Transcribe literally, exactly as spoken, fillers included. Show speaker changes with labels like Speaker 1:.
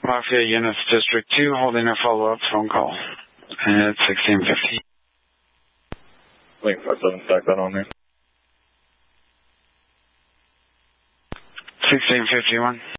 Speaker 1: Mafia Units District two holding a follow-up phone call at sixteen fifty.
Speaker 2: Link five seven, stack that on there.
Speaker 1: sixteen fifty-one.